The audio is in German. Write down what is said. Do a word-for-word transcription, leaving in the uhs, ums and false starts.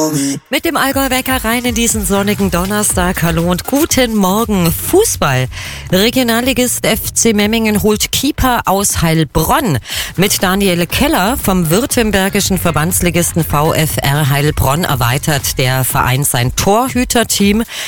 Mit dem Allgäu-Wecker rein in diesen sonnigen Donnerstag. Hallo und guten Morgen. Fußball. Regionalligist F C Memmingen holt Keeper aus Heilbronn. Mit Daniel Keller vom württembergischen Verbandsligisten VfR Heilbronn erweitert der Verein sein Torhüterteam.